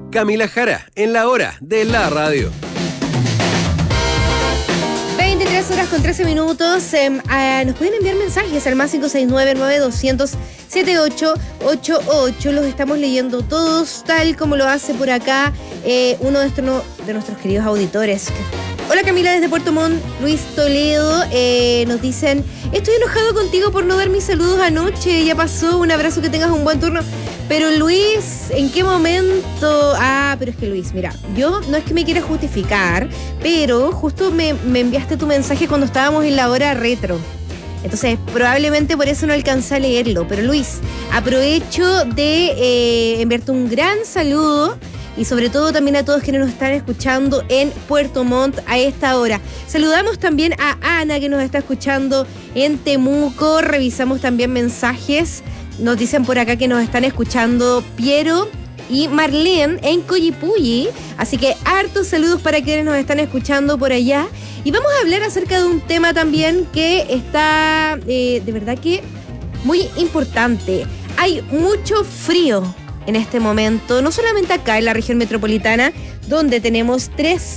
Camila Jara, en la hora de la radio. 23 horas con 13 minutos. Nos pueden enviar mensajes al más 569-9200-7888. Los estamos leyendo todos, tal como lo hace por acá uno de nuestros queridos auditores. Hola Camila, desde Puerto Montt, Luis Toledo, nos dicen: estoy enojado contigo por no dar mis saludos anoche, ya pasó, un abrazo, que tengas un buen turno. Pero Luis, ¿en qué momento? Pero es que Luis, mira, yo no es que me quiera justificar, pero justo me enviaste tu mensaje cuando estábamos en la hora retro. Entonces, probablemente por eso no alcancé a leerlo. Pero Luis, aprovecho de enviarte un gran saludo y sobre todo también a todos quienes nos están escuchando en Puerto Montt a esta hora. Saludamos también a Ana, que nos está escuchando en Temuco. Revisamos también mensajes. Nos dicen por acá que nos están escuchando Piero y Marlene en Coyipulli. Así que hartos saludos para quienes nos están escuchando por allá. Y vamos a hablar acerca de un tema también que está de verdad que muy importante. Hay mucho frío en este momento, no solamente acá en la región metropolitana, donde tenemos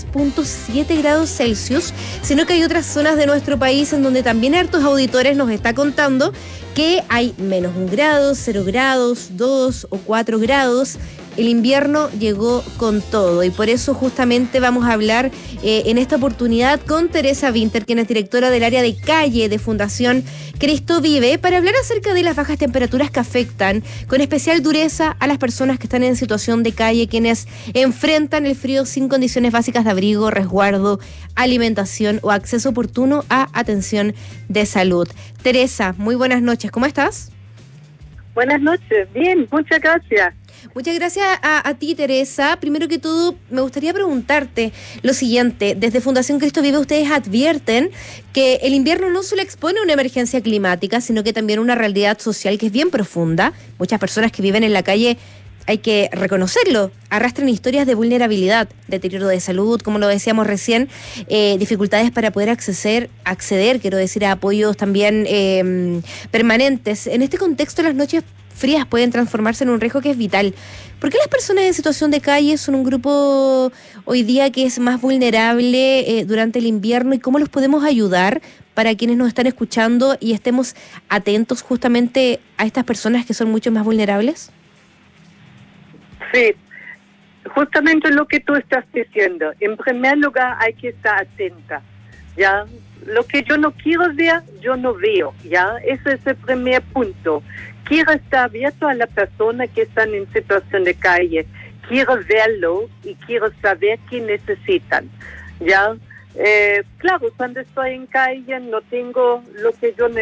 3.7 grados Celsius, sino que hay otras zonas de nuestro país en donde también hartos auditores nos está contando que hay menos 1 grado, 0 grados, 2 o 4 grados. El invierno llegó con todo y por eso justamente vamos a hablar en esta oportunidad con Teresa Winter, quien es directora del área de calle de Fundación Cristo Vive, para hablar acerca de las bajas temperaturas que afectan con especial dureza a las personas que están en situación de calle, quienes enfrentan el frío sin condiciones básicas de abrigo, resguardo, alimentación o acceso oportuno a atención de salud. Teresa, muy buenas noches, ¿cómo estás? Buenas noches, bien, muchas gracias. Muchas gracias a ti, Teresa. Primero que todo, me gustaría preguntarte lo siguiente. Desde Fundación Cristo Vive ustedes advierten que el invierno no solo expone una emergencia climática, sino que también una realidad social que es bien profunda. Muchas personas que viven en la calle, hay que reconocerlo, arrastran historias de vulnerabilidad, deterioro de salud, como lo decíamos recién, dificultades para poder acceder, quiero decir, a apoyos también permanentes. En este contexto, las noches frías pueden transformarse en un riesgo que es vital. ¿Por qué las personas en situación de calle son un grupo hoy día que es más vulnerable durante el invierno, y cómo los podemos ayudar para quienes nos están escuchando y estemos atentos justamente a estas personas que son mucho más vulnerables? Sí, justamente lo que tú estás diciendo. En primer lugar, hay que estar atenta, ¿ya? Lo que yo no quiero ver, yo no veo, ¿ya? Ese es el primer punto. Quiero estar abierto a la persona que están en situación de calle. Quiero verlo y quiero saber qué necesitan, ¿ya? Claro, cuando estoy en calle no tengo lo que yo necesito.